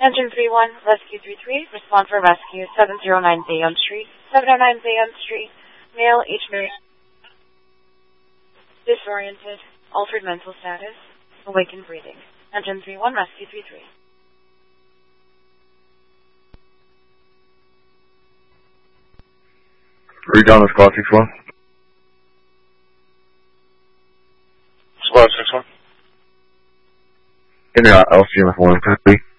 Engine 3-1, Rescue 3-3, respond for rescue 709 Bayonne Street. 709 Bayonne Street, male, age married, disoriented, altered mental status, awakened breathing. Engine 3-1, Rescue 3-3. Recon to Squad 6-1. Squad 6-1. In the LC on the 1, copy.